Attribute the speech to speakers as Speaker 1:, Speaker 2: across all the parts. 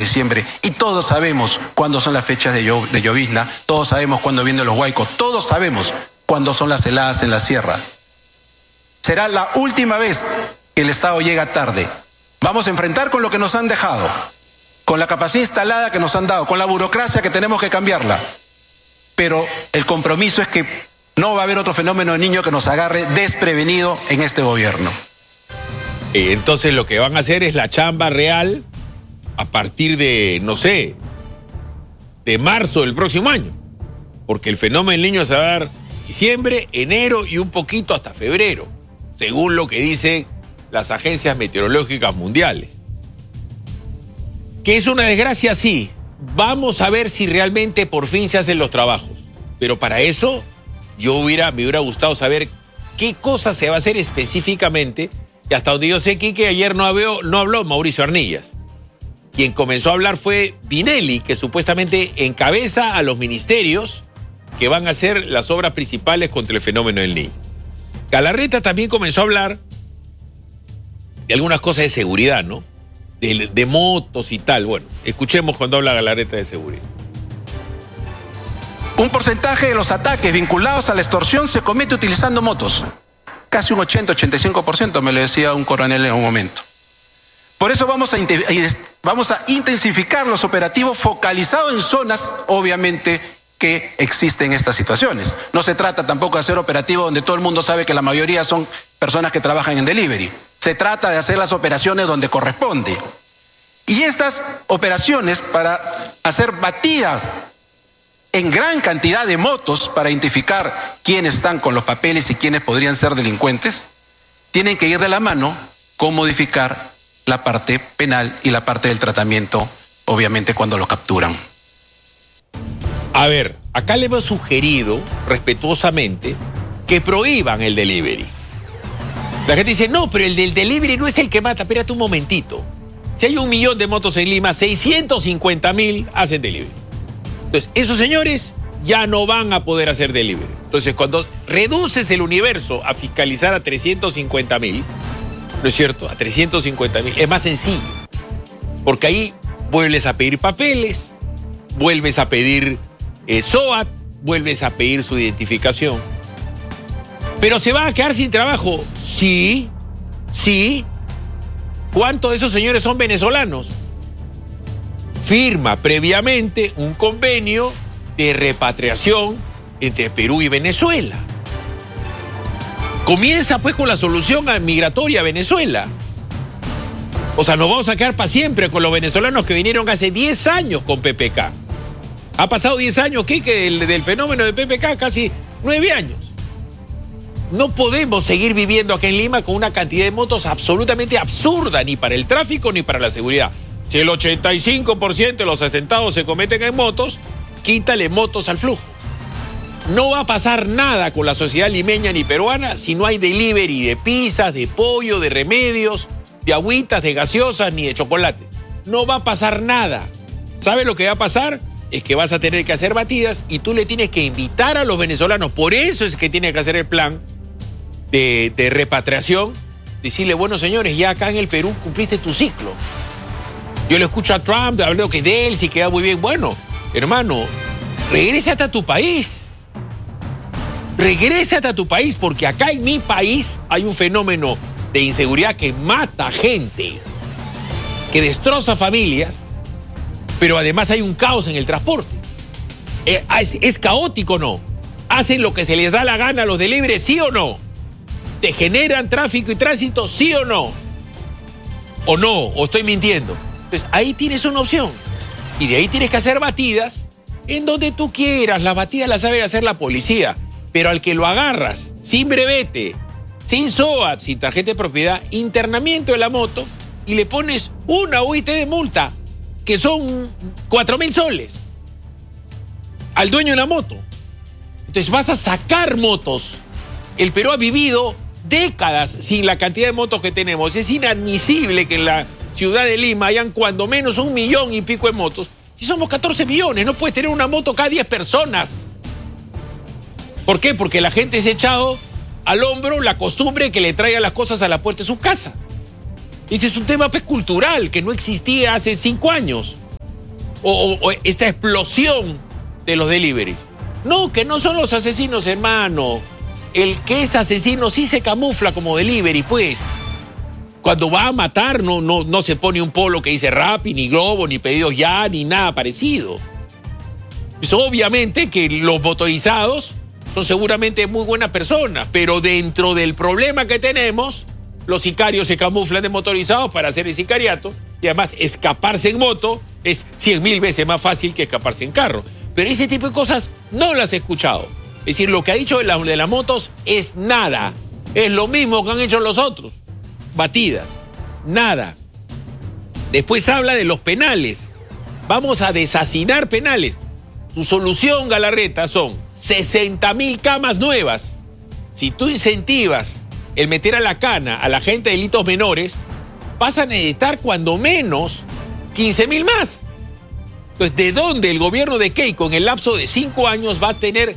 Speaker 1: diciembre. Y todos sabemos cuándo son las fechas de llovizna, todos sabemos cuándo vienen los huaicos, todos sabemos cuándo son las heladas en la sierra. Será la última vez que el Estado llega tarde. Vamos a enfrentar con lo que nos han dejado, con la capacidad instalada que nos han dado, con la burocracia que tenemos que cambiarla. Pero el compromiso es que no va a haber otro fenómeno de niño que nos agarre desprevenido en este gobierno.
Speaker 2: Entonces lo que van a hacer es la chamba real a partir de, no sé, de marzo del próximo año. Porque el fenómeno del niño se va a dar diciembre, enero y un poquito hasta febrero, según lo que dicen las agencias meteorológicas mundiales. ¿Que es una desgracia? Sí. Vamos a ver si realmente por fin se hacen los trabajos. Pero para eso me hubiera gustado saber qué cosa se va a hacer específicamente. Y hasta donde yo sé, Quique, ayer no habló Mauricio Arnillas. Quien comenzó a hablar fue Vinelli, que supuestamente encabeza a los ministerios que van a hacer las obras principales contra el fenómeno del niño. Galarreta también comenzó a hablar de algunas cosas de seguridad, ¿no? De motos y tal. Bueno, escuchemos cuando habla Galarreta de seguridad.
Speaker 1: Un porcentaje de los ataques vinculados a la extorsión se comete utilizando motos. Casi un 80-85%, me lo decía un coronel en un momento. Por eso vamos a intensificar los operativos focalizados en zonas, obviamente, que existen estas situaciones. No se trata tampoco de hacer operativos donde todo el mundo sabe que la mayoría son personas que trabajan en delivery. Se trata de hacer las operaciones donde corresponde. Y estas operaciones para hacer batidas en gran cantidad de motos para identificar quiénes están con los papeles y quiénes podrían ser delincuentes, tienen que ir de la mano con modificar la parte penal y la parte del tratamiento, obviamente, cuando los capturan.
Speaker 2: A ver, acá le hemos sugerido, respetuosamente, que prohíban el delivery. La gente dice, no, pero el del delivery no es el que mata. Espérate un momentito. Si hay 1 millón de motos en Lima, 650.000 hacen delivery. Entonces, esos señores ya no van a poder hacer delivery. Entonces, cuando reduces el universo a fiscalizar a 350.000, ¿no es cierto? A 350.000, es más sencillo. Porque ahí vuelves a pedir papeles, vuelves a pedir SOAT, vuelves a pedir su identificación. ¿Pero se va a quedar sin trabajo? Sí, sí. ¿Cuántos de esos señores son venezolanos? Firma previamente un convenio de repatriación entre Perú y Venezuela. Comienza pues con la solución migratoria a Venezuela. O sea, nos vamos a quedar para siempre con los venezolanos que vinieron hace 10 años con PPK. Ha pasado 10 años, Quique, del fenómeno de PPK, casi 9 años. No podemos seguir viviendo aquí en Lima con una cantidad de motos absolutamente absurda, ni para el tráfico ni para la seguridad. Si el 85% de los atentados se cometen en motos, quítale motos al flujo. No va a pasar nada con la sociedad limeña ni peruana si no hay delivery de pizzas, de pollo, de remedios, de agüitas, de gaseosas, ni de chocolate. No va a pasar nada. ¿Sabes lo que va a pasar? Es que vas a tener que hacer batidas y tú le tienes que invitar a los venezolanos. Por eso es que tiene que hacer el plan de repatriación. Decirle, bueno, señores, ya acá en el Perú cumpliste tu ciclo. Yo le escucho a Trump hablando que de él sí queda muy bien. Bueno, hermano, regrésate a tu país. Regrésate a tu país, porque acá en mi país hay un fenómeno de inseguridad que mata gente, que destroza familias, pero además hay un caos en el transporte. ¿Es caótico o no? ¿Hacen lo que se les da la gana a los deliveries, sí o no? ¿Te generan tráfico y tránsito, sí o no? ¿O no? ¿O estoy mintiendo? Entonces ahí tienes una opción. Y de ahí tienes que hacer batidas en donde tú quieras. Las batidas las sabe hacer la policía. Pero al que lo agarras sin brevete, sin SOAT, sin tarjeta de propiedad, internamiento de la moto, y le pones una UIT de multa, que son 4.000 soles, al dueño de la moto. Entonces vas a sacar motos. El Perú ha vivido décadas sin la cantidad de motos que tenemos. Es inadmisible que en la ciudad de Lima hayan cuando menos 1 millón y pico de motos. Si somos 14 millones, no puedes tener una moto cada 10 personas. ¿Por qué? Porque la gente se ha echado al hombro la costumbre que le traiga las cosas a la puerta de su casa. Ese es un tema cultural que no existía hace 5 años. o esta explosión de los deliveries. No, que no son los asesinos, hermano. El que es asesino sí se camufla como delivery, pues. Cuando va a matar no se pone un polo que dice Rappi, ni Globo, ni Pedidos Ya, ni nada parecido. Pues obviamente que los motorizados son seguramente muy buenas personas, pero dentro del problema que tenemos, los sicarios se camuflan de motorizados para hacer el sicariato y además escaparse en moto es 100.000 veces más fácil que escaparse en carro. Pero ese tipo de cosas no las he escuchado. Es decir, lo que ha dicho de las motos es nada. Es lo mismo que han hecho los otros. Batidas. Nada. Después habla de los penales. Vamos a deshacinar penales. Su solución, Galarreta, son 60.000 camas nuevas. Si tú incentivas el meter a la cana a la gente de delitos menores, vas a necesitar cuando menos 15.000 más. Entonces, ¿de dónde el gobierno de Keiko en el lapso de 5 años va a tener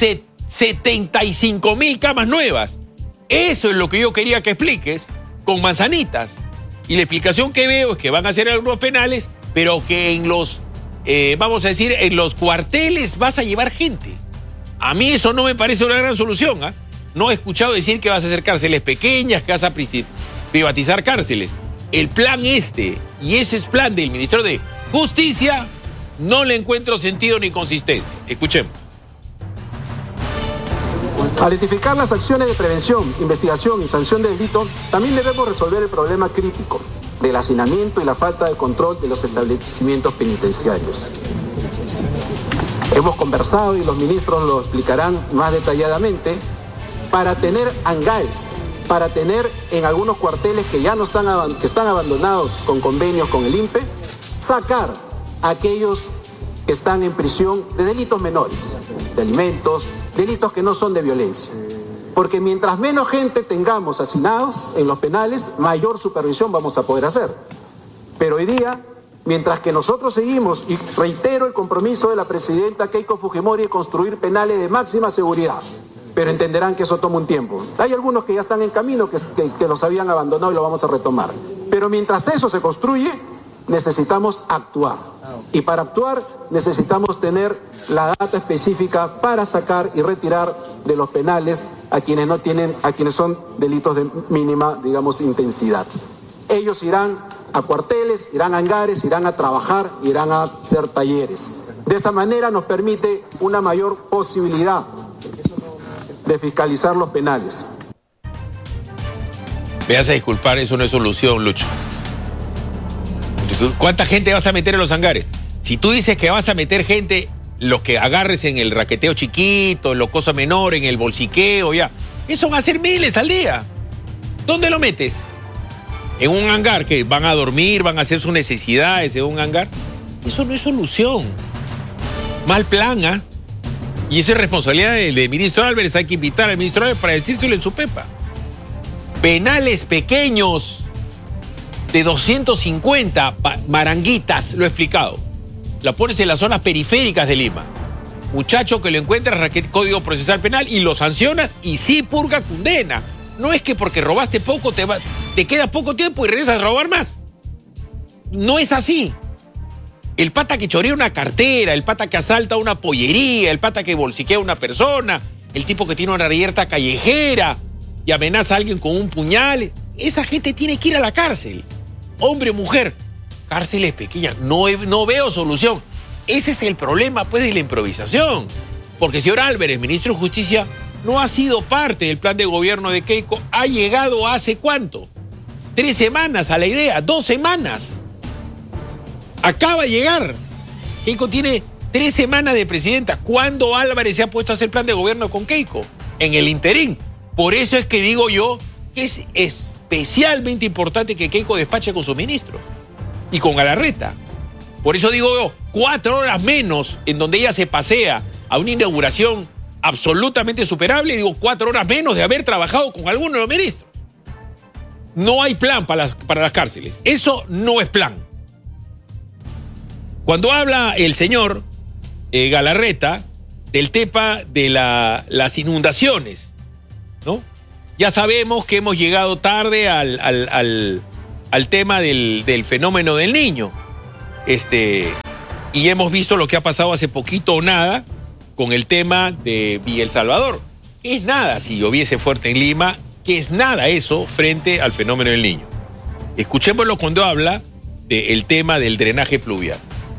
Speaker 2: 75.000 camas nuevas? Eso es lo que yo quería que expliques con manzanitas. Y la explicación que veo es que van a hacer algunos penales, pero que en los, vamos a decir, en los cuarteles vas a llevar gente. A mí eso no me parece una gran solución, ¿eh? No he escuchado decir que vas a hacer cárceles pequeñas, que vas a privatizar cárceles. El plan y ese es plan del Ministerio de Justicia, no le encuentro sentido ni consistencia. Escuchemos.
Speaker 3: Al identificar las acciones de prevención, investigación y sanción de delito, también debemos resolver el problema crítico del hacinamiento y la falta de control de los establecimientos penitenciarios. Hemos conversado y los ministros lo explicarán más detalladamente, para tener hangares, para tener en algunos cuarteles que ya no están, que están abandonados con convenios con el INPE, sacar a aquellos que están en prisión de delitos menores, de alimentos, delitos que no son de violencia. Porque mientras menos gente tengamos hacinados en los penales, mayor supervisión vamos a poder hacer. Pero hoy día, mientras que nosotros seguimos, y reitero el compromiso de la presidenta Keiko Fujimori de construir penales de máxima seguridad, pero entenderán que eso toma un tiempo. Hay algunos que ya están en camino, que los habían abandonado y lo vamos a retomar. Pero mientras eso se construye, necesitamos actuar. Y para actuar necesitamos tener la data específica para sacar y retirar de los penales a quienes no tienen, a quienes son delitos de mínima, digamos, intensidad. Ellos irán a cuarteles, irán a hangares, irán a trabajar, irán a hacer talleres. De esa manera nos permite una mayor posibilidad de fiscalizar los penales.
Speaker 2: Me vas a disculpar, eso no es solución, Lucho. ¿Cuánta gente vas a meter en los hangares? Si tú dices que vas a meter gente, los que agarres en el raqueteo chiquito, en los cosas menores, en el bolsiqueo, ya, eso van a ser miles al día. ¿Dónde lo metes? ¿En un hangar que van a dormir, van a hacer sus necesidades en un hangar? Eso no es solución. Mal plan, ¿ah? Y esa es responsabilidad del ministro Álvarez. Hay que invitar al ministro Álvarez para decírselo en su pepa. Penales pequeños de 250 maranguitas, lo he explicado. La pones en las zonas periféricas de Lima. Muchacho que lo encuentras, Código Procesal Penal, y lo sancionas y sí purga condena. No es que porque robaste poco te queda poco tiempo y regresas a robar más. No es así. El pata que chorea una cartera, el pata que asalta una pollería, el pata que bolsiquea a una persona, el tipo que tiene una reyerta callejera y amenaza a alguien con un puñal, esa gente tiene que ir a la cárcel. Hombre o mujer, cárceles pequeñas, no veo solución. Ese es el problema, pues, de la improvisación. Porque el señor Álvarez, ministro de Justicia, no ha sido parte del plan de gobierno de Keiko. Ha llegado hace ¿cuánto? 3 semanas a la idea, 2 semanas. Acaba de llegar. Keiko tiene 3 semanas de presidenta. ¿Cuándo Álvarez se ha puesto a hacer plan de gobierno con Keiko? En el interín. Por eso es que digo yo que es especialmente importante que Keiko despache con sus ministros y con Galarreta. Por eso digo yo, 4 horas menos en donde ella se pasea a una inauguración absolutamente superable, digo 4 horas menos de haber trabajado con alguno de los ministros. No hay plan para las cárceles. Eso no es plan. Cuando habla el señor Galarreta del tema de las inundaciones, ¿no? Ya sabemos que hemos llegado tarde al tema del fenómeno del Niño. Y hemos visto lo que ha pasado hace poquito o nada con el tema de Villa El Salvador. ¿Qué es nada si lloviese fuerte en Lima? ¿Qué es nada eso frente al fenómeno del Niño? Escuchémoslo cuando habla del tema del drenaje pluvial.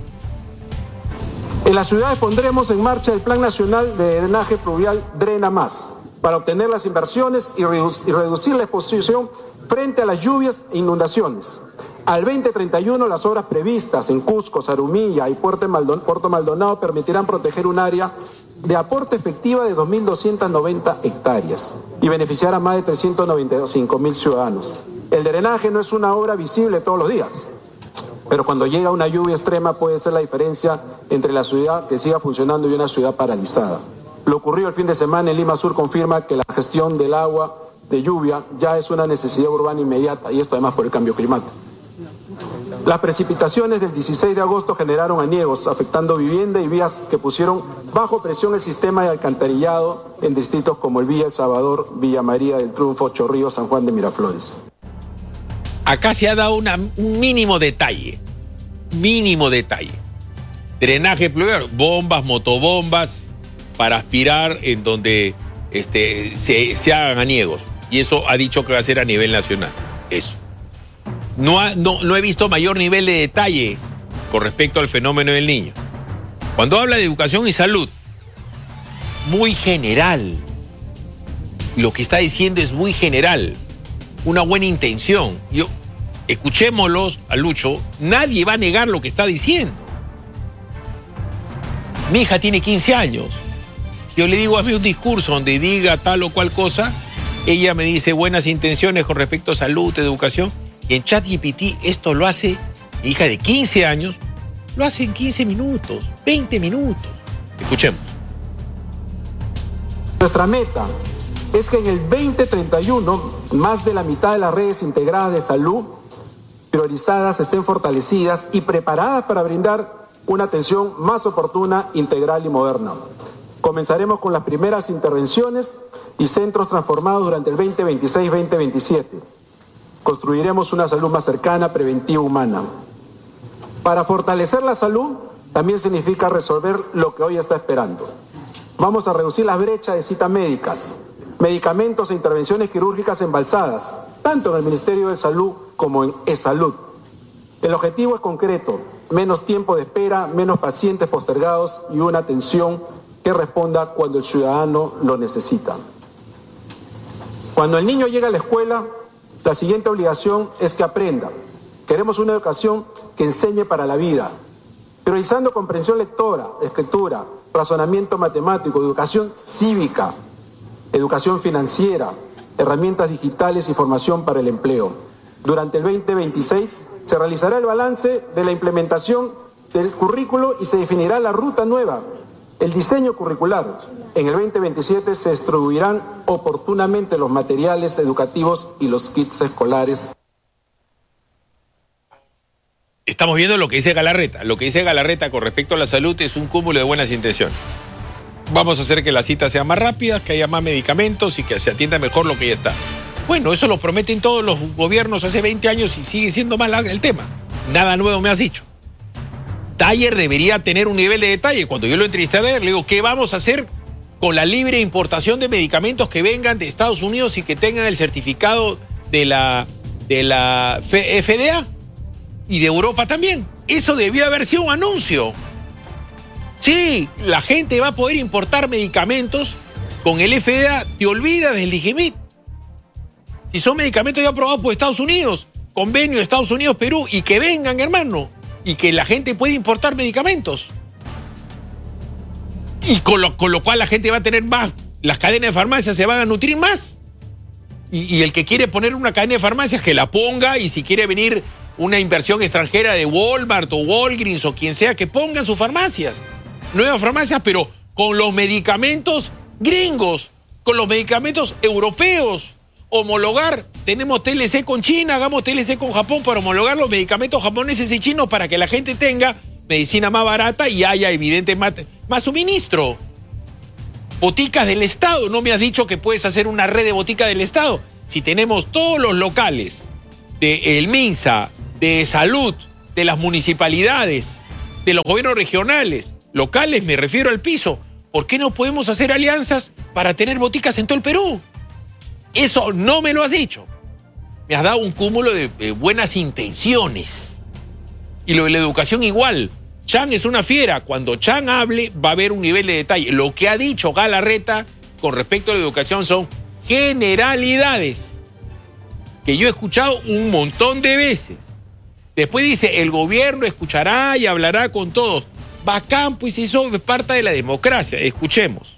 Speaker 3: En las ciudades pondremos en marcha el Plan Nacional de Drenaje Pluvial Drena Más para obtener las inversiones y reducir la exposición frente a las lluvias e inundaciones. Al 2031, las obras previstas en Cusco, Zarumilla y Puerto Maldonado permitirán proteger un área de aporte efectiva de 2.290 hectáreas y beneficiar a más de 395.000 ciudadanos. El drenaje no es una obra visible todos los días, pero cuando llega una lluvia extrema puede ser la diferencia entre la ciudad que siga funcionando y una ciudad paralizada. Lo ocurrido el fin de semana en Lima Sur confirma que la gestión del agua de lluvia ya es una necesidad urbana inmediata, y esto además por el cambio climático. Las precipitaciones del 16 de agosto generaron aniegos, afectando vivienda y vías que pusieron bajo presión el sistema de alcantarillado en distritos como el Villa El Salvador, Villa María del Triunfo, Chorrillo, San Juan de Miraflores.
Speaker 2: Acá se ha dado un mínimo detalle. Drenaje pluvial, bombas, motobombas para aspirar en donde se hagan aniegos. Y eso ha dicho que va a ser a nivel nacional. Eso. No he visto mayor nivel de detalle con respecto al fenómeno del Niño. Cuando habla de educación y salud, muy general. Lo que está diciendo es muy general. Una buena intención. Escuchémoslos a Lucho, nadie va a negar lo que está diciendo. Mi hija tiene 15 años. Yo le digo, hazme un discurso donde diga tal o cual cosa. Ella me dice buenas intenciones con respecto a salud, educación. Y en ChatGPT esto lo hace, mi hija de 15 años, lo hace en 15 minutos, 20 minutos. Escuchemos.
Speaker 3: Nuestra meta es que en el 2031 más de la mitad de las redes integradas de salud priorizadas estén fortalecidas y preparadas para brindar una atención más oportuna, integral y moderna. Comenzaremos con las primeras intervenciones y centros transformados durante el 2026-2027. Construiremos una salud más cercana, preventiva, humana. Para fortalecer la salud también significa resolver lo que hoy está esperando. Vamos a reducir las brechas de citas médicas, medicamentos e intervenciones quirúrgicas embalsadas, tanto en el Ministerio de Salud como en eSalud. El objetivo es concreto: menos tiempo de espera, menos pacientes postergados y una atención que responda cuando el ciudadano lo necesita. Cuando el niño llega a la escuela, la siguiente obligación es que aprenda. Queremos una educación que enseñe para la vida, priorizando comprensión lectora, escritura, razonamiento matemático, educación cívica, educación financiera, herramientas digitales y formación para el empleo. Durante el 2026 se realizará el balance de la implementación del currículo y se definirá la ruta nueva, el diseño curricular. En el 2027 se distribuirán oportunamente los materiales educativos y los kits escolares.
Speaker 2: Estamos viendo lo que dice Galarreta. Lo que dice Galarreta con respecto a la salud es un cúmulo de buenas intenciones. Vamos a hacer que las citas sean más rápidas, que haya más medicamentos y que se atienda mejor lo que ya está. Bueno, eso lo prometen todos los gobiernos hace 20 años y sigue siendo más el tema. Nada nuevo me has dicho. Taller debería tener un nivel de detalle. Cuando yo lo entrevisté a ver, le digo, ¿qué vamos a hacer con la libre importación de medicamentos que vengan de Estados Unidos y que tengan el certificado de la FDA y de Europa también? Eso debió haber sido un anuncio. Sí, la gente va a poder importar medicamentos con el FDA, te olvidas del Digimit. Si son medicamentos ya aprobados por Estados Unidos, convenio de Estados Unidos-Perú, y que vengan, hermano, y que la gente pueda importar medicamentos. Y con lo cual la gente va a tener más, las cadenas de farmacias se van a nutrir más. Y el que quiere poner una cadena de farmacias, que la ponga, y si quiere venir una inversión extranjera de Walmart o Walgreens o quien sea, que pongan sus farmacias. Nuevas farmacias, pero con los medicamentos gringos, con los medicamentos europeos. Homologar, tenemos TLC con China, hagamos TLC con Japón para homologar los medicamentos japoneses y chinos para que la gente tenga medicina más barata y haya evidente más suministro. Boticas del Estado, no me has dicho que puedes hacer una red de boticas del Estado. Si tenemos todos los locales de el MINSA, de salud, de las municipalidades, de los gobiernos regionales, locales, me refiero al piso. ¿Por qué no podemos hacer alianzas para tener boticas en todo el Perú? Eso no me lo has dicho. Me has dado un cúmulo de buenas intenciones. Y lo de la educación igual. Chan es una fiera. Cuando Chan hable va a haber un nivel de detalle. Lo que ha dicho Galarreta con respecto a la educación son generalidades que yo he escuchado un montón de veces. Después dice, el gobierno escuchará y hablará con todos. Bacán, pues eso es parte de la democracia. Escuchemos.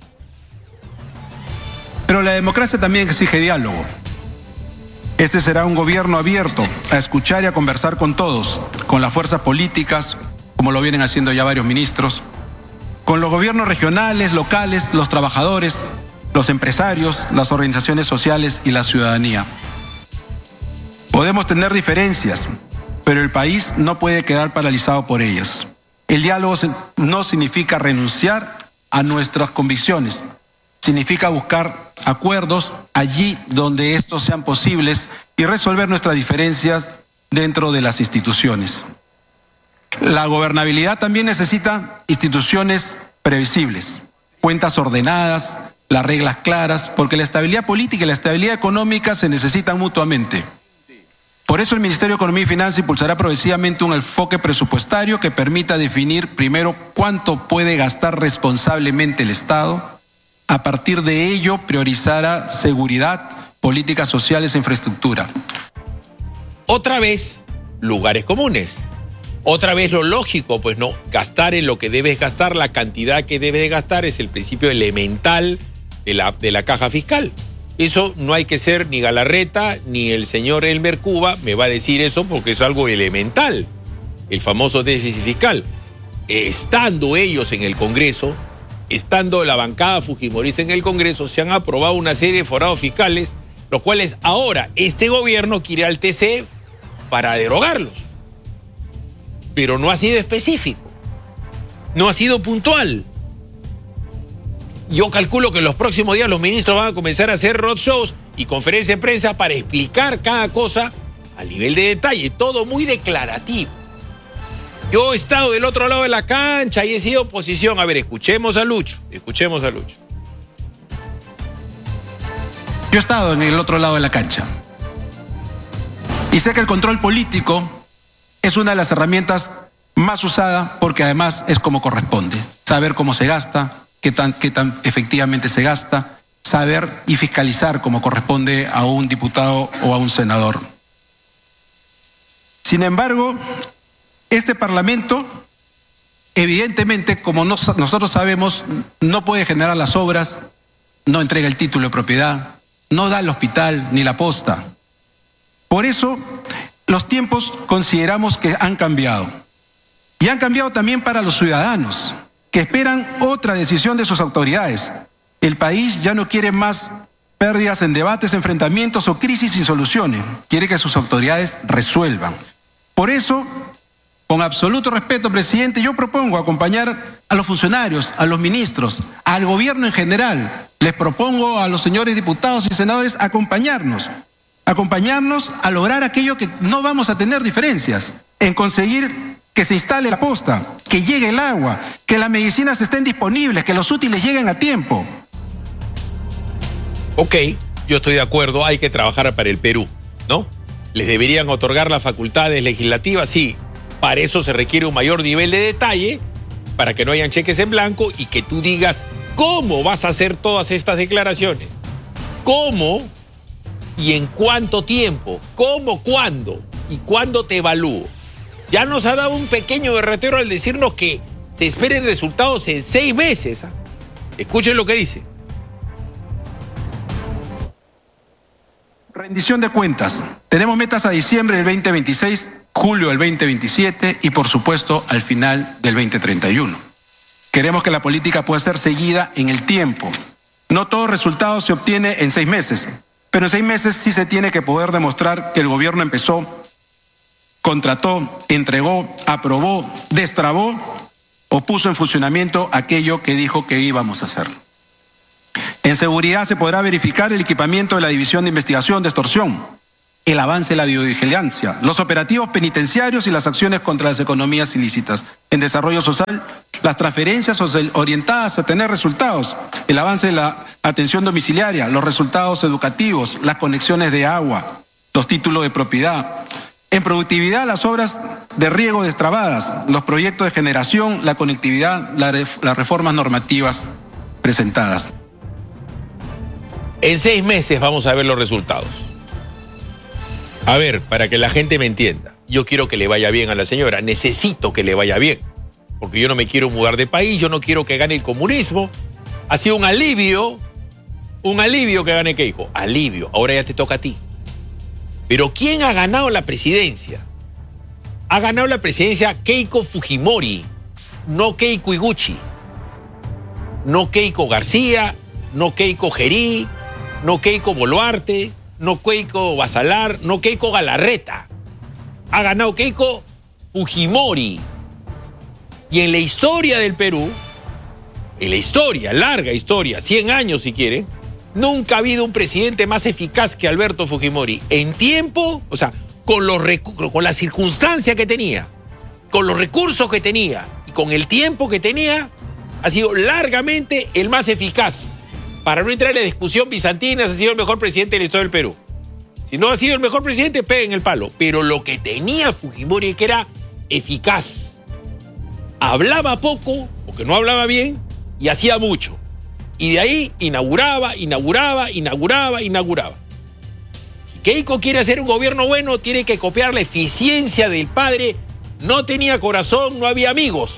Speaker 1: Pero la democracia también exige diálogo. Este será un gobierno abierto a escuchar y a conversar con todos, con las fuerzas políticas, como lo vienen haciendo ya varios ministros, con los gobiernos regionales, locales, los trabajadores, los empresarios, las organizaciones sociales y la ciudadanía. Podemos tener diferencias, pero el país no puede quedar paralizado por ellas. El diálogo no significa renunciar a nuestras convicciones, significa buscar acuerdos allí donde estos sean posibles y resolver nuestras diferencias dentro de las instituciones. La gobernabilidad también necesita instituciones previsibles, cuentas ordenadas, las reglas claras, porque la estabilidad política y la estabilidad económica se necesitan mutuamente. Por eso el Ministerio de Economía y Finanzas impulsará progresivamente un enfoque presupuestario que permita definir primero cuánto puede gastar responsablemente el Estado. A partir de ello priorizará seguridad, políticas sociales e infraestructura.
Speaker 2: Otra vez, lugares comunes. Otra vez lo lógico, pues no, gastar en lo que debes gastar, la cantidad que debes gastar es el principio elemental de la caja fiscal. Eso no hay que ser ni Galarreta ni el señor Elmer Cuba me va a decir eso porque es algo elemental, el famoso déficit fiscal. Estando ellos en el Congreso, estando la bancada fujimorista en el Congreso, se han aprobado una serie de forados fiscales, los cuales ahora este gobierno quiere al TCE para derogarlos. Pero no ha sido específico, no ha sido puntual. Yo calculo que en los próximos días los ministros van a comenzar a hacer roadshows y conferencias de prensa para explicar cada cosa a nivel de detalle, todo muy declarativo. Yo he estado del otro lado de la cancha y he sido oposición. A ver, escuchemos a Lucho.
Speaker 1: Yo he estado en el otro lado de la cancha y sé que el control político es una de las herramientas más usadas porque además es como corresponde. Saber cómo se gasta, qué tan efectivamente se gasta, saber y fiscalizar como corresponde a un diputado o a un senador. Sin embargo, este Parlamento, evidentemente, como nosotros sabemos, no puede generar las obras, no entrega el título de propiedad, no da el hospital ni la posta. Por eso, los tiempos consideramos que han cambiado. Y han cambiado también para los ciudadanos, que esperan otra decisión de sus autoridades. El país ya no quiere más pérdidas en debates, enfrentamientos o crisis sin soluciones. Quiere que sus autoridades resuelvan. Por eso, con absoluto respeto, presidente, yo propongo acompañar a los funcionarios, a los ministros, al gobierno en general. Les propongo a los señores diputados y senadores acompañarnos a lograr aquello que no vamos a tener diferencias, en conseguir que se instale la posta, que llegue el agua, que las medicinas estén disponibles, que los útiles lleguen a tiempo.
Speaker 2: Ok, yo estoy de acuerdo, hay que trabajar para el Perú, ¿no? Les deberían otorgar las facultades legislativas, sí. Para eso se requiere un mayor nivel de detalle, para que no hayan cheques en blanco y que tú digas cómo vas a hacer todas estas declaraciones. ¿Cómo y en cuánto tiempo? ¿Cómo, cuándo? ¿Y cuándo te evalúo? Ya nos ha dado un pequeño berretero al decirnos que se esperen resultados en 6 meses. Escuchen lo que dice.
Speaker 1: Rendición de cuentas. Tenemos metas a diciembre del 2026, julio del 2027 y por supuesto al final del 2031. Queremos que la política pueda ser seguida en el tiempo. No todo resultado se obtiene en 6 meses, pero en 6 meses sí se tiene que poder demostrar que el gobierno empezó, contrató, entregó, aprobó, destrabó o puso en funcionamiento aquello que dijo que íbamos a hacer. En seguridad se podrá verificar el equipamiento de la División de Investigación de Extorsión.
Speaker 4: el avance de la biovigilancia, los operativos penitenciarios y las acciones contra las economías ilícitas. En desarrollo social, las transferencias orientadas a tener resultados, el avance de la atención domiciliaria, los resultados educativos, las conexiones de agua, los títulos de propiedad. En productividad, las obras de riego destrabadas, los proyectos de generación, la conectividad, las reformas normativas presentadas.
Speaker 2: En 6 meses vamos a ver los resultados. A ver, para que la gente me entienda, yo quiero que le vaya bien a la señora, necesito que le vaya bien, porque yo no me quiero mudar de país, yo no quiero que gane el comunismo. Ha sido un alivio que gane Keiko, alivio, ahora ya te toca a ti. Pero ¿quién ha ganado la presidencia? Ha ganado la presidencia Keiko Fujimori, no Keiko Iguchi, no Keiko García, no Keiko Gerí, no Keiko Boluarte, no Keiko Basalar, no Keiko Galarreta. Ha ganado Keiko Fujimori. Y en la historia del Perú, en la historia, larga historia, 100 años si quieren, nunca ha habido un presidente más eficaz que Alberto Fujimori. En tiempo, o sea, con la circunstancia que tenía, con los recursos que tenía y con el tiempo que tenía, ha sido largamente el más eficaz. Para no entrar en la discusión bizantina, ha sido el mejor presidente de la historia del Perú. Si no ha sido el mejor presidente, peguen el palo. Pero lo que tenía Fujimori es que era eficaz. Hablaba poco, porque no hablaba bien, y hacía mucho. Y de ahí inauguraba. Si Keiko quiere hacer un gobierno bueno, tiene que copiar la eficiencia del padre. No tenía corazón, no había amigos.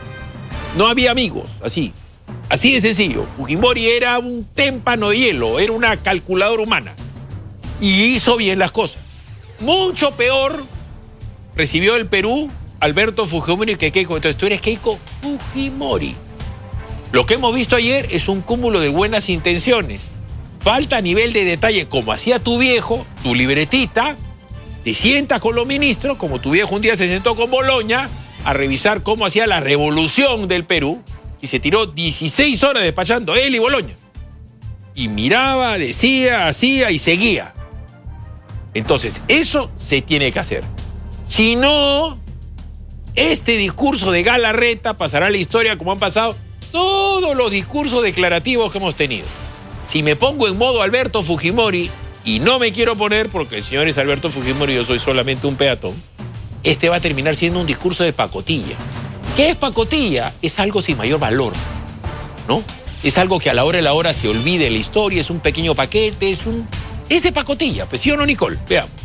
Speaker 2: Así. Así de sencillo. Fujimori era un témpano de hielo, era una calculadora humana. Y hizo bien las cosas. Mucho peor recibió el Perú Alberto Fujimori que Keiko. Entonces tú eres Keiko Fujimori. Lo que hemos visto ayer es un cúmulo de buenas intenciones. Falta nivel de detalle, como hacía tu viejo, tu libretita, te sientas con los ministros, como tu viejo un día se sentó con Boloña a revisar cómo hacía la revolución del Perú, y se tiró 16 horas despachando él y Boloña. Y miraba, decía, hacía y seguía. Entonces, eso se tiene que hacer. Si no, este discurso de Galarreta pasará a la historia como han pasado todos los discursos declarativos que hemos tenido. Si me pongo en modo Alberto Fujimori, y no me quiero poner porque el señor es Alberto Fujimori y yo soy solamente un peatón, este va a terminar siendo un discurso de pacotilla. ¿Qué es pacotilla? Es algo sin mayor valor, ¿no? Es algo que a la hora de la hora se olvide la historia, es un pequeño paquete, es de pacotilla. Pues sí o no, Nicole, veamos.